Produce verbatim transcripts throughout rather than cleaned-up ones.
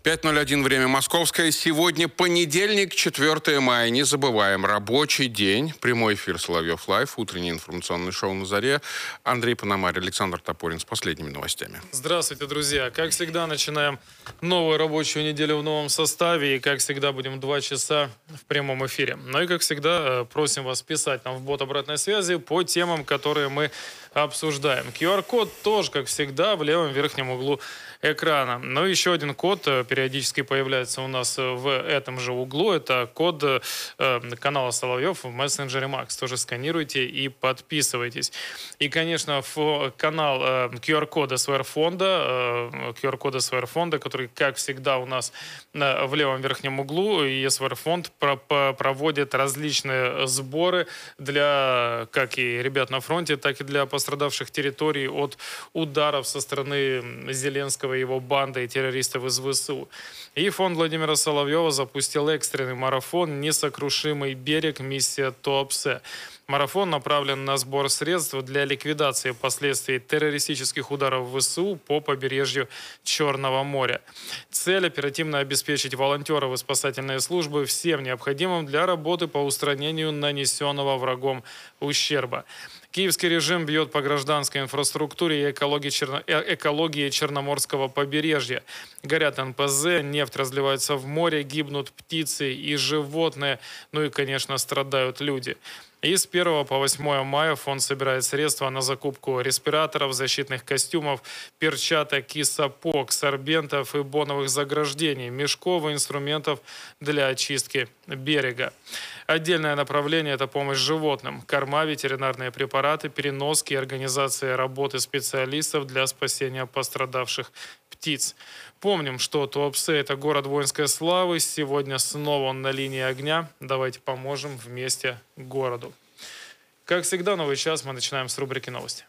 пять ноль один, время московское. Сегодня понедельник, четвёртое мая. Не забываем, рабочий день. Прямой эфир Соловьев Лайв, утреннее информационное шоу «На заре». Андрей Пономарь, Александр Топорин с последними новостями. Здравствуйте, друзья. Как всегда, начинаем новую рабочую неделю в новом составе. И, как всегда, будем два часа в прямом эфире. Ну и, как всегда, просим вас писать нам в бот обратной связи по темам, которые мы обсуждаем. ку ар код тоже, как всегда, в левом верхнем углу экрана. Но еще один код периодически появляется у нас в этом же углу. Это код э, канала Соловьев в мессенджере Макс. Тоже сканируйте и подписывайтесь. И, конечно, в канал э, ку ар кода СВР-фонда, э, ку ар кода СВР-фонда, который, как всегда, у нас э, в левом верхнем углу. И СВР-фонд про проводит различные сборы для, как и ребят на фронте, так и для пострадавших территорий от ударов со стороны Зеленского и его банды и террористов из ВСУ. И фонд Владимира Соловьева запустил экстренный марафон «Несокрушимый берег. Миссия Туапсе». Марафон направлен на сбор средств для ликвидации последствий террористических ударов ВСУ по побережью Черного моря. Цель – оперативно обеспечить волонтеров и спасательные службы всем необходимым для работы по устранению нанесенного врагом ущерба. Киевский режим бьет по гражданской инфраструктуре и экологии, черно... экологии Черноморского побережья. Горят эн пэ зэ, нефть разливается в море, гибнут птицы и животные, ну и, конечно, страдают люди. И с первого по восьмое мая фонд собирает средства на закупку респираторов, защитных костюмов, перчаток и сапог, сорбентов и боновых заграждений, мешков и инструментов для очистки берега. Отдельное направление – это помощь животным, корма, ветеринарные препараты, переноски и организация работы специалистов для спасения пострадавших птиц. Помним, что Туапсе – это город воинской славы. Сегодня снова он на линии огня. Давайте поможем вместе городу. Как всегда, новый час мы начинаем с рубрики «Новости».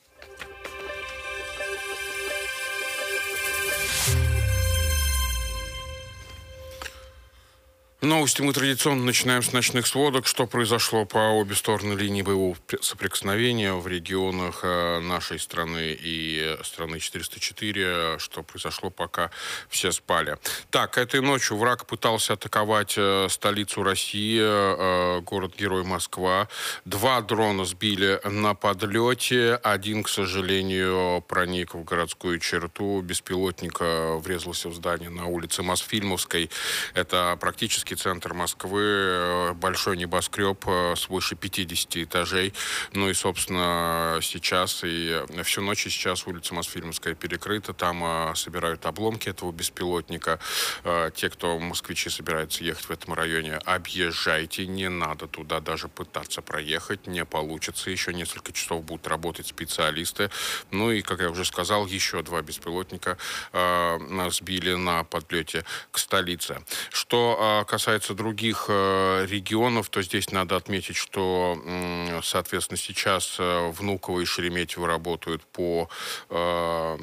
Новости мы традиционно начинаем с ночных сводок. Что произошло по обе стороны линии боевого соприкосновения в регионах нашей страны и страны четыреста четыре. Что произошло, пока все спали. Так, этой ночью враг пытался атаковать столицу России, город-герой Москва. Два дрона сбили на подлете. Один, к сожалению, проник в городскую черту. Беспилотник врезался в здание на улице Мосфильмовской. Это практически центр Москвы, большой небоскреб свыше пятидесяти этажей. Ну и, собственно, сейчас и всю ночь и сейчас улица Мосфильмовская перекрыта. Там собирают обломки этого беспилотника. Те, кто москвичи собираются ехать в этом районе, объезжайте. Не надо туда даже пытаться проехать. Не получится. Еще несколько часов будут работать специалисты. Ну и, как я уже сказал, еще два беспилотника сбили на подлете к столице. Что касается касается других э, регионов, то здесь надо отметить, что, э, соответственно, сейчас э, Внуково и Шереметьево работают по э,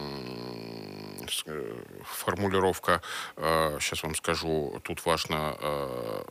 э, формулировка, э, сейчас вам скажу, тут важно... Э,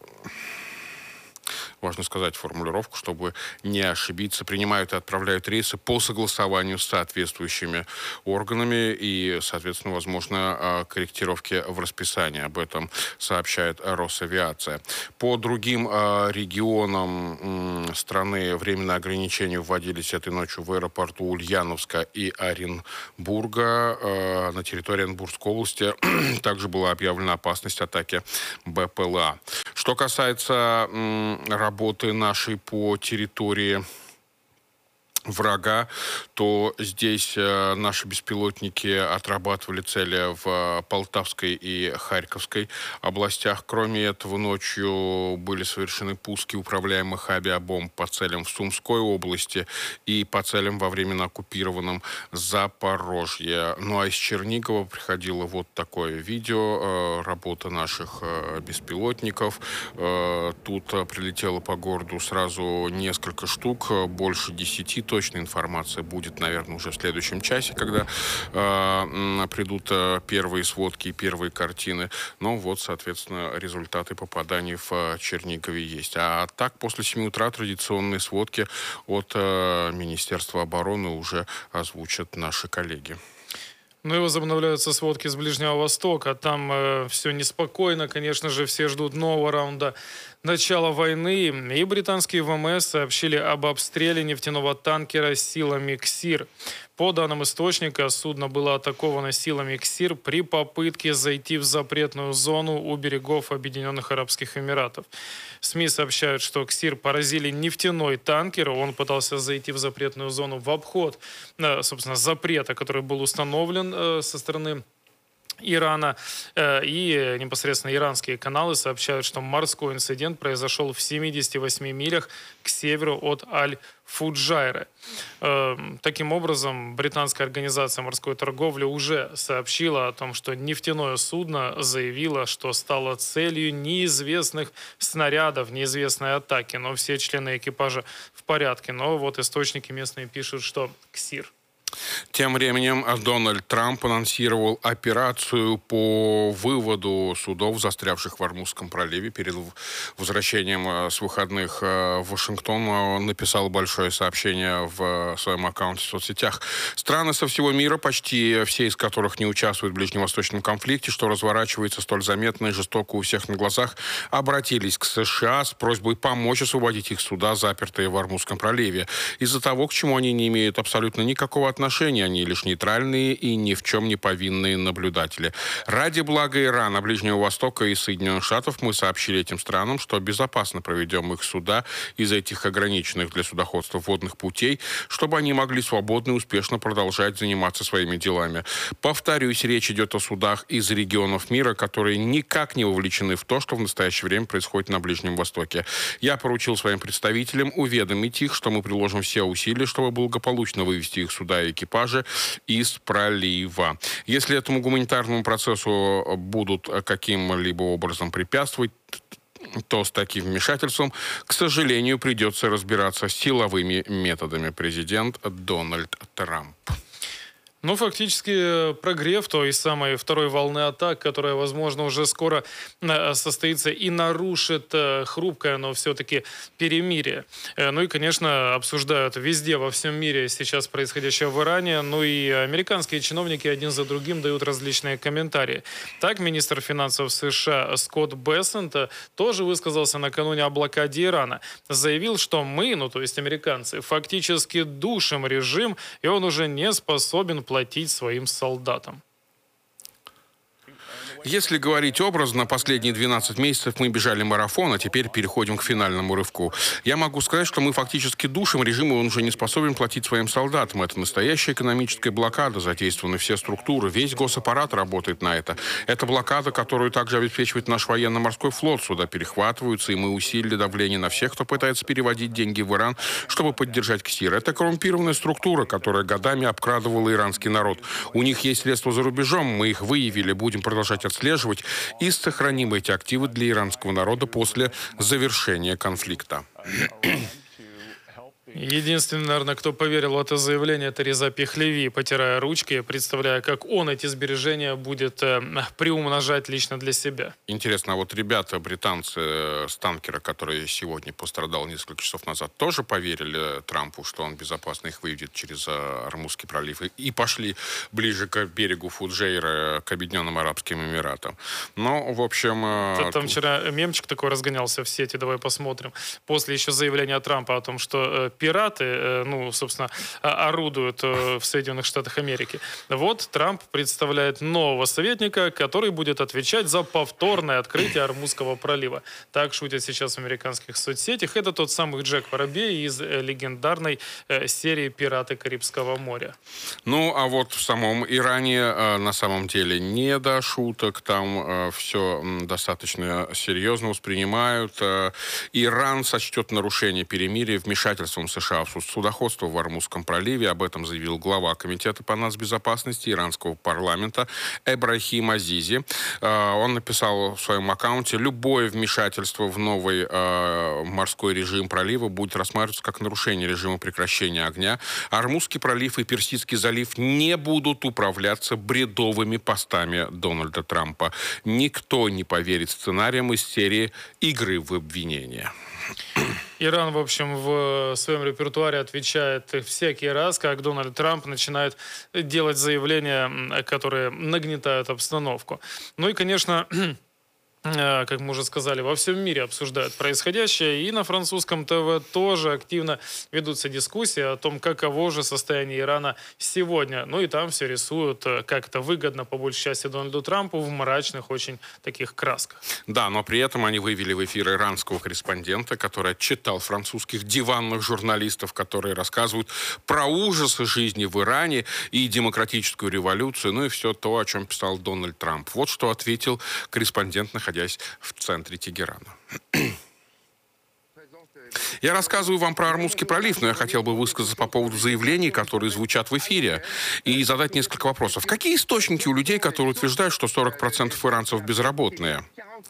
Важно сказать формулировку, чтобы не ошибиться. Принимают и отправляют рейсы по согласованию с соответствующими органами и, соответственно, возможно, корректировки в расписании. Об этом сообщает Росавиация. По другим регионам страны временные ограничения вводились этой ночью в аэропорту Ульяновска и Оренбурга. На территории Оренбургской области также была объявлена опасность атаки бэ пэ эл а. Что касается работы работы нашей по территории врага, то здесь э, наши беспилотники отрабатывали цели в э, Полтавской и Харьковской областях. Кроме этого, ночью были совершены пуски управляемых авиабомб по целям в Сумской области и по целям во временно оккупированном Запорожье. Ну а из Чернигова приходило вот такое видео. Э, работа наших э, беспилотников. Э, тут э, прилетело по городу сразу несколько штук, больше десяти. Точная информация будет, наверное, уже в следующем часе, когда э, придут э, первые сводки и первые картины. Но вот, соответственно, результаты попаданий в э, Чернигове есть. А так, после семи утра традиционные сводки от э, Министерства обороны уже озвучат наши коллеги. Ну и возобновляются сводки с Ближнего Востока. Там э, все неспокойно, конечно же, все ждут нового раунда начала войны. И британские ВМС сообщили об обстреле нефтяного танкера силами КСИР. По данным источника, судно было атаковано силами КСИР при попытке зайти в запретную зону у берегов Объединенных Арабских Эмиратов. СМИ сообщают, что КСИР поразили нефтяной танкер. Он пытался зайти в запретную зону в обход, собственно, запрета, который был установлен со стороны Ирана. И непосредственно иранские каналы сообщают, что морской инцидент произошел в семидесяти восьми милях к северу от Аль-Фуджайра. Таким образом, британская организация морской торговли уже сообщила о том, что нефтяное судно заявило, что стало целью неизвестных снарядов, неизвестной атаки. Но все члены экипажа в порядке. Но вот источники местные пишут, что КСИР. Тем временем Дональд Трамп анонсировал операцию по выводу судов, застрявших в Ормузском проливе. Перед возвращением с выходных в Вашингтон он написал большое сообщение в своем аккаунте в соцсетях. Страны со всего мира, почти все из которых не участвуют в ближневосточном конфликте, что разворачивается столь заметно и жестоко у всех на глазах, обратились к США с просьбой помочь освободить их суда, запертые в Ормузском проливе, из-за того, к чему они не имеют абсолютно никакого отношения. Отношения, они лишь нейтральные и ни в чем не повинные наблюдатели. Ради блага Ирана, Ближнего Востока и Соединенных Штатов мы сообщили этим странам, что безопасно проведем их суда из этих ограниченных для судоходства водных путей, чтобы они могли свободно и успешно продолжать заниматься своими делами. Повторюсь, речь идет о судах из регионов мира, которые никак не вовлечены в то, что в настоящее время происходит на Ближнем Востоке. Я поручил своим представителям уведомить их, что мы приложим все усилия, чтобы благополучно вывести их суда и экипажа из пролива. Если этому гуманитарному процессу будут каким-либо образом препятствовать, то с таким вмешательством, к сожалению, придется разбираться с силовыми методами. Президент Дональд Трамп. Ну, фактически прогрев той самой второй волны атак, которая, возможно, уже скоро состоится и нарушит хрупкое, но все-таки перемирие. Ну и, конечно, обсуждают везде, во всем мире сейчас происходящее в Иране. Ну и американские чиновники один за другим дают различные комментарии. Так, министр финансов США Скотт Бессент тоже высказался накануне о блокаде Ирана. Заявил, что мы, ну то есть американцы, фактически душим режим, и он уже не способен платить своим солдатам. Если говорить образно, последние двенадцать месяцев мы бежали марафон, а теперь переходим к финальному рывку. Я могу сказать, что мы фактически душим режим, и он уже не способен платить своим солдатам. Это настоящая экономическая блокада, задействованы все структуры, весь госаппарат работает на это. Это блокада, которую также обеспечивает наш военно-морской флот. Сюда перехватываются, и мы усилили давление на всех, кто пытается переводить деньги в Иран, чтобы поддержать КСИР. Это коррумпированная структура, которая годами обкрадывала иранский народ. У них есть средства за рубежом, мы их выявили, будем продолжать отслеживать и сохраним эти активы для иранского народа после завершения конфликта. Единственный, наверное, кто поверил в это заявление, это Реза Пехлеви, потирая ручки, представляя, как он эти сбережения будет э, приумножать лично для себя. Интересно, а вот ребята, британцы с танкера, который сегодня пострадал несколько часов назад, тоже поверили Трампу, что он безопасно их выведет через Ормузский пролив, и пошли ближе к берегу Фуджейра, к Объединенным Арабским Эмиратам? Ну, в общем... Э, Там вчера мемчик такой разгонялся в сети, давай посмотрим. После еще заявления Трампа о том, что э, пираты, ну, собственно, орудуют в Соединенных Штатах Америки. Вот Трамп представляет нового советника, который будет отвечать за повторное открытие Ормузского пролива. Так шутят сейчас в американских соцсетях. Это тот самый Джек Воробей из легендарной серии «Пираты Карибского моря». Ну, а вот в самом Иране на самом деле не до шуток. Там все достаточно серьезно воспринимают. Иран сочтет нарушение перемирия вмешательством США в судоходство в Ормузском проливе. Об этом заявил глава Комитета по нацбезопасности иранского парламента Эбрахим Азизи. Он написал в своем аккаунте: любое вмешательство в новый морской режим пролива будет рассматриваться как нарушение режима прекращения огня. Ормузский пролив и Персидский залив не будут управляться бредовыми постами Дональда Трампа. Никто не поверит сценариям из серии «Игры в обвинения». Иран, в общем, в своем репертуаре отвечает всякий раз, как Дональд Трамп начинает делать заявления, которые нагнетают обстановку. Ну и, конечно, как мы уже сказали, во всем мире обсуждают происходящее. И на французском ТВ тоже активно ведутся дискуссии о том, каково же состояние Ирана сегодня. Ну и там все рисуют, как это выгодно, по большей части, Дональду Трампу в мрачных очень таких красках. Да, но при этом они вывели в эфир иранского корреспондента, который отчитал французских диванных журналистов, которые рассказывают про ужасы жизни в Иране и демократическую революцию, ну и все то, о чем писал Дональд Трамп. Вот что ответил корреспондент, находясь в центре Тегерана. Я рассказываю вам про Ормузский пролив, но я хотел бы высказаться по поводу заявлений, которые звучат в эфире, и задать несколько вопросов. Какие источники у людей, которые утверждают, что сорок процентов иранцев безработные?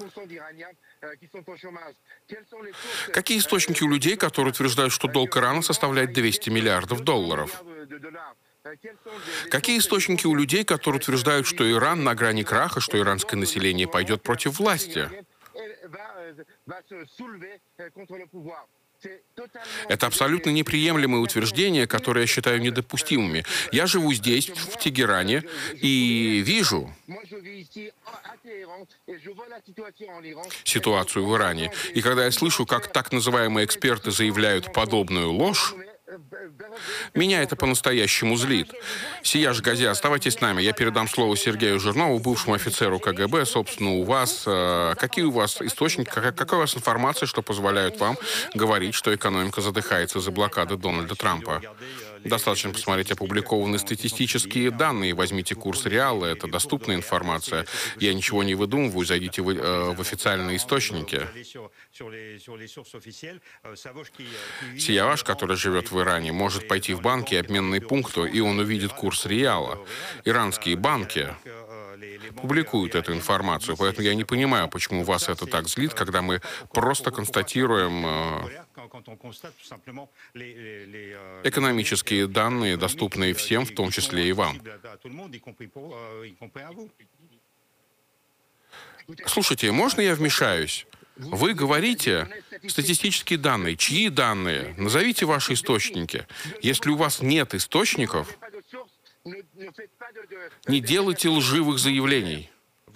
Какие источники у людей, которые утверждают, что долг Ирана составляет двести миллиардов долларов? Какие источники у людей, которые утверждают, что Иран на грани краха, что иранское население пойдет против власти? Это абсолютно неприемлемые утверждения, которые я считаю недопустимыми. Я живу здесь, в Тегеране, и вижу ситуацию в Иране. И когда я слышу, как так называемые эксперты заявляют подобную ложь, меня это по-настоящему злит. Сияж Гази, оставайтесь с нами. Я передам слово Сергею Жирнову, бывшему офицеру КГБ. Собственно, у вас... Э, какие у вас источники, какая, какая у вас информация, что позволяет вам говорить, что экономика задыхается из-за блокады Дональда Трампа? Достаточно посмотреть опубликованные статистические данные. Возьмите курс реала, это доступная информация. Я ничего не выдумываю, зайдите в, э, в официальные источники. Сияваш, который живет в Иране, может пойти в банки и обменные пункты, и он увидит курс реала. Иранские банки публикуют эту информацию, поэтому я не понимаю, почему вас это так злит, когда мы просто констатируем э, экономические данные, доступные всем, в том числе и вам. Слушайте, можно я вмешаюсь? Вы говорите статистические данные. Чьи данные? Назовите ваши источники. Если у вас нет источников, не делайте лживых заявлений.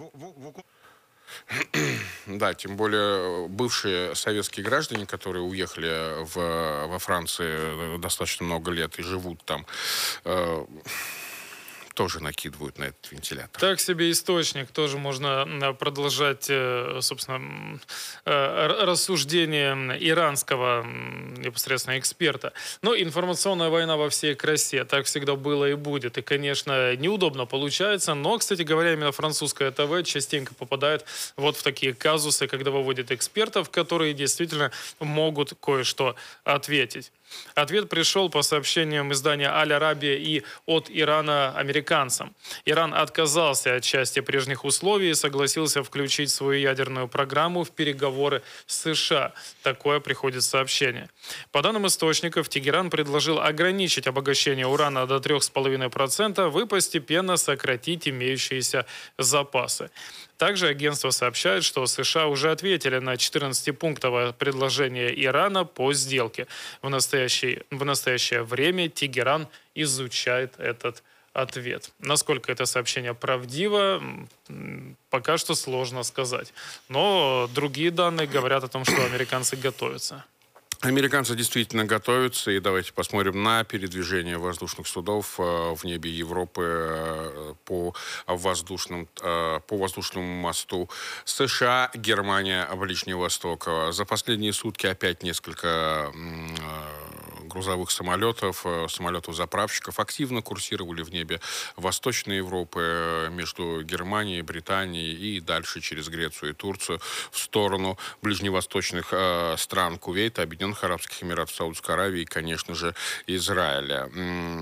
Да, тем более бывшие советские граждане, которые уехали в, во Францию достаточно много лет и живут там, э, тоже накидывают на этот вентилятор. Так себе источник. Тоже можно продолжать, собственно, рассуждение иранского непосредственно эксперта. Но информационная война во всей красе. Так всегда было и будет. И, конечно, неудобно получается. Но, кстати говоря, именно французское ТВ частенько попадает вот в такие казусы, когда выводят экспертов, которые действительно могут кое-что ответить. Ответ пришел по сообщениям издания «Аль-Арабия» и от Ирана американцам. Иран отказался от части прежних условий и согласился включить свою ядерную программу в переговоры с США. Такое приходит сообщение. По данным источников, Тегеран предложил ограничить обогащение урана до трёх с половиной процентов и постепенно сократить имеющиеся запасы. Также агентство сообщает, что США уже ответили на четырнадцатипунктовое предложение Ирана по сделке. В настоящее, в настоящее время Тегеран изучает этот ответ. Насколько это сообщение правдиво, пока что сложно сказать. Но другие данные говорят о том, что американцы готовятся. Американцы действительно готовятся, и давайте посмотрим на передвижение воздушных судов в небе Европы по, воздушным, по воздушному мосту США, Германия, Ближний Восток. За последние сутки опять несколько грузовых самолетов, самолетов-заправщиков активно курсировали в небе Восточной Европы между Германией, Британией и дальше через Грецию и Турцию в сторону ближневосточных э, стран Кувейта, Объединенных Арабских Эмиратов, Саудовской Аравии и, конечно же, Израиля.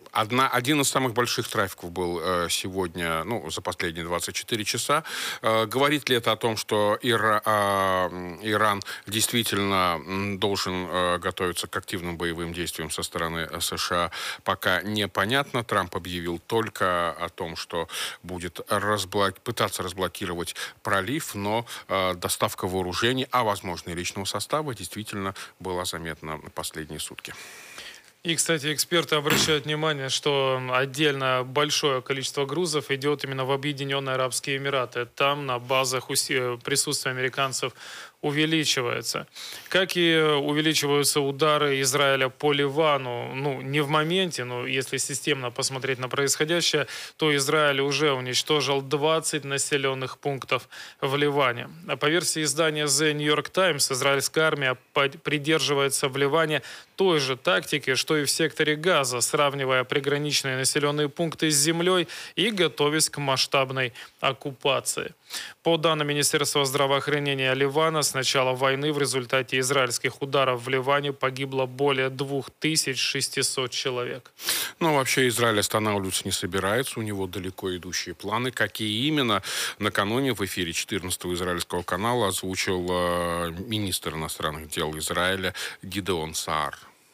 одна, один из самых больших трафиков был э, сегодня, ну, за последние двадцать четыре часа. Э, говорит ли это о том, что Ира, э, Иран действительно должен э, готовиться к активным боевым действиям со стороны США, пока непонятно. Трамп объявил только о том, что будет разблок... пытаться разблокировать пролив, но э, доставка вооружений, а возможно и личного состава, действительно была заметна последние сутки. И, кстати, эксперты обращают внимание, что отдельно большое количество грузов идет именно в Объединенные Арабские Эмираты. Там на базах уси... присутствие американцев увеличивается. Как и увеличиваются удары Израиля по Ливану, ну, не в моменте, но если системно посмотреть на происходящее, то Израиль уже уничтожил двадцать населенных пунктов в Ливане. А по версии издания The New York Times, израильская армия придерживается в Ливане той же тактики, что и в секторе Газа, сравнивая приграничные населенные пункты с землей и готовясь к масштабной оккупации. По данным Министерства здравоохранения Ливана, с начала войны в результате израильских ударов в Ливане погибло более двух тысяч шестисот человек. Ну, вообще Израиль останавливаться не собирается, у него далеко идущие планы. Какие именно, накануне в эфире четырнадцатого израильского канала озвучил э, министр иностранных дел Израиля Гидеон Саар.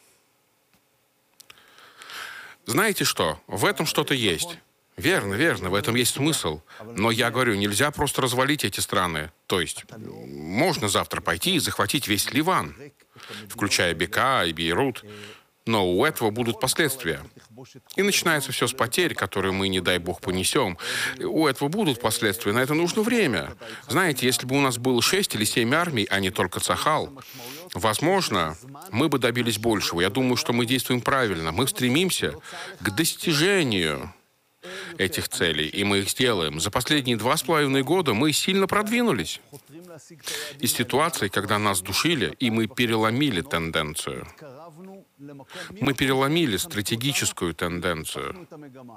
Знаете что? В этом что-то есть. Верно, верно, в этом есть смысл. Но я говорю, нельзя просто развалить эти страны. То есть, можно завтра пойти и захватить весь Ливан, включая Бека и Бейрут. Но у этого будут последствия. И начинается все с потерь, которые мы, не дай бог, понесем. У этого будут последствия, на это нужно время. Знаете, если бы у нас было шесть или семь армий, а не только Цахал, возможно, мы бы добились большего. Я думаю, что мы действуем правильно. Мы стремимся к достижению этих целей, и мы их сделаем. За последние два с половиной года мы сильно продвинулись. Из ситуации, когда нас душили, и мы переломили тенденцию. Мы переломили стратегическую тенденцию.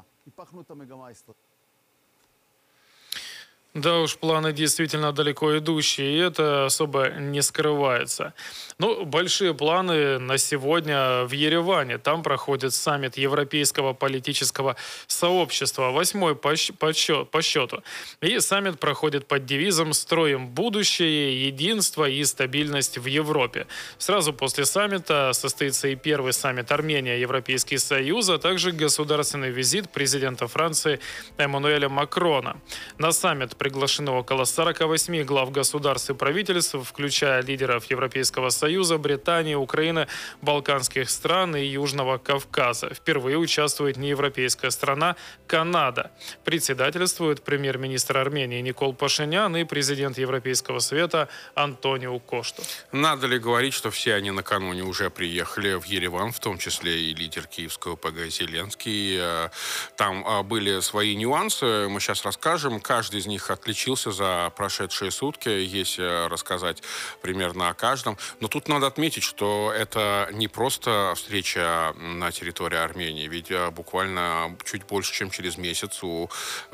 Да уж, планы действительно далеко идущие, и это особо не скрывается. Ну, большие планы на сегодня в Ереване. Там проходит саммит Европейского политического сообщества, восьмой по, по, счет, по счету. И саммит проходит под девизом «Строим будущее, единство и стабильность в Европе». Сразу после саммита состоится и первый саммит Армения-Европейский Союз, а также государственный визит президента Франции Эммануэля Макрона. На саммит приглашены около сорока восьми глав государств и правительств, включая лидеров Европейского Союза, Британии, Украины, Балканских стран и Южного Кавказа. Впервые участвует неевропейская страна Канада. Председательствует премьер-министр Армении Никол Пашинян и президент Европейского совета Антонио Кошта. Надо ли говорить, что все они накануне уже приехали в Ереван, в том числе и лидер киевского ПГ Зеленский. Там были свои нюансы, мы сейчас расскажем. Каждый из них отличился за прошедшие сутки, если рассказать примерно о каждом. Но тут надо отметить, что это не просто встреча на территории Армении, ведь буквально чуть больше, чем через месяц у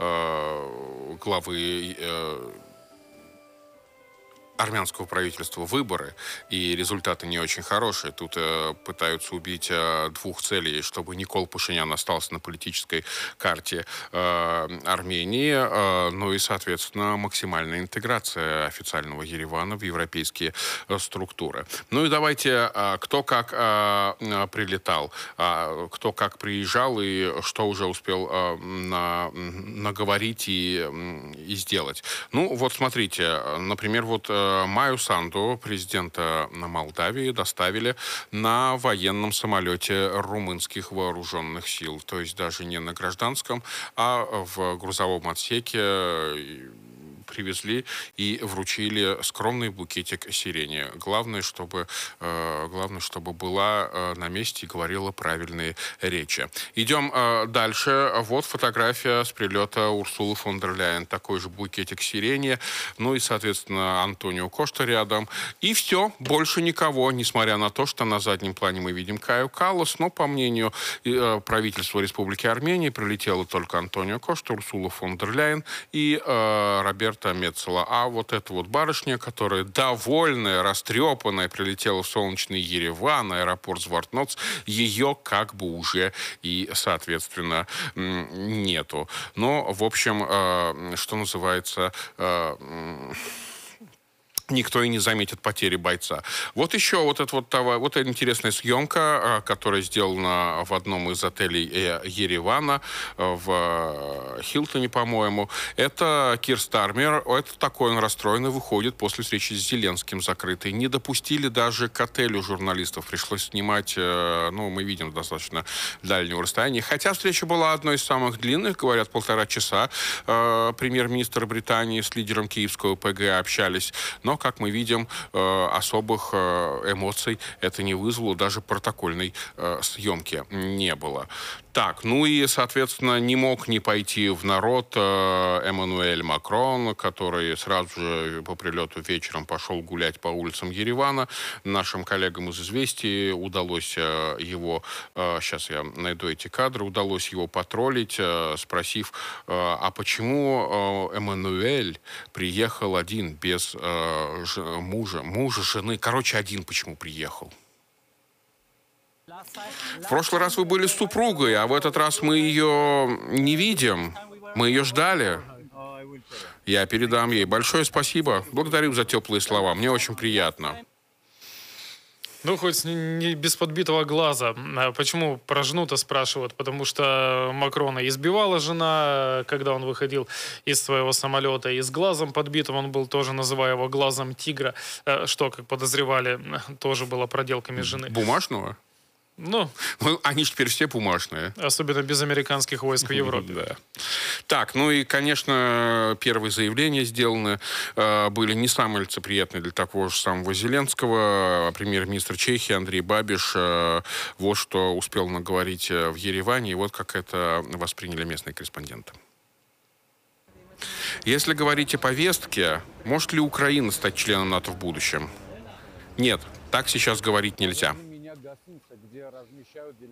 э, главы э, армянского правительства выборы, и результаты не очень хорошие. Тут э, пытаются убить э, двух целей, чтобы Никол Пашинян остался на политической карте э, Армении, э, ну и, соответственно, максимальная интеграция официального Еревана в европейские э, структуры. Ну и давайте, э, кто как э, прилетал, э, кто как приезжал и что уже успел э, на, наговорить и, и сделать. Ну, вот смотрите, например, вот э, Майю Санду, президента Молдавии, доставили на военном самолете румынских вооруженных сил. То есть даже не на гражданском, а в грузовом отсеке привезли и вручили скромный букетик сирени. Главное, чтобы, э, главное, чтобы была э, на месте и говорила правильные речи. Идем э, дальше. Вот фотография с прилета Урсулы фон дер Ляйен. Такой же букетик сирени. Ну и, соответственно, Антонио Кошта рядом. И все. Больше никого. Несмотря на то, что на заднем плане мы видим Каю Каллас. Но, по мнению э, правительства Республики Армения, прилетело только Антонио Кошта, Урсула фон дер Ляйен и э, Роберто Роберта Мецела. А вот эта вот барышня, которая довольная, растрепанная, прилетела в солнечный Ереван, аэропорт Звартноц, ее как бы уже и, соответственно, нету. Но, в общем, э, что называется... Э, никто и не заметит потери бойца. Вот еще вот эта вот, вот эта интересная съемка, которая сделана в одном из отелей Еревана, в Хилтоне, по-моему. Это Кир Стармер. Это такой он расстроенный выходит после встречи с Зеленским закрытой. Не допустили даже к отелю журналистов. Пришлось снимать, ну, мы видим, достаточно дальнего расстояния. Хотя встреча была одной из самых длинных, говорят, полтора часа. Премьер-министр Британии с лидером киевского ПГ общались. Но, как мы видим, особых эмоций это не вызвало, даже протокольной съемки не было. Так, ну и, соответственно, не мог не пойти в народ Эммануэль Макрон, который сразу же по прилету вечером пошел гулять по улицам Еревана. Нашим коллегам из «Известий» удалось его, сейчас я найду эти кадры, удалось его потроллить, спросив, а почему Эммануэль приехал один, без мужа, мужа, жены, короче, один почему приехал? В прошлый раз вы были с супругой, а в этот раз мы ее не видим. Мы ее ждали. Я передам ей. Большое спасибо. Благодарю за теплые слова. Мне очень приятно. Ну, хоть не без подбитого глаза. Почему про жену-то спрашивают? Потому что Макрона избивала жена, когда он выходил из своего самолета. И с глазом подбитым он был, тоже называя его глазом тигра. Что, как подозревали, тоже было проделками жены. Бумажного? Ну, ну, они же теперь все бумажные. Особенно без американских войск в Европе. Да. Так, ну и, конечно, первые заявления сделаны э, были не самые лицеприятные для такого же самого Зеленского. Премьер-министр Чехии Андрей Бабиш э, вот что успел наговорить в Ереване, и вот как это восприняли местные корреспонденты. Если говорить о повестке, может ли Украина стать членом НАТО в будущем? Нет, так сейчас говорить нельзя. Где размещают